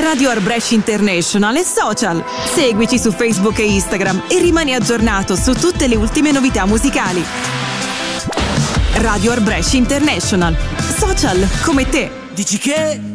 Radio Art Brescia International e social. Seguici su Facebook e Instagram e rimani aggiornato su tutte le ultime novità musicali. Radio Art Brescia International. Social come te. Dici che?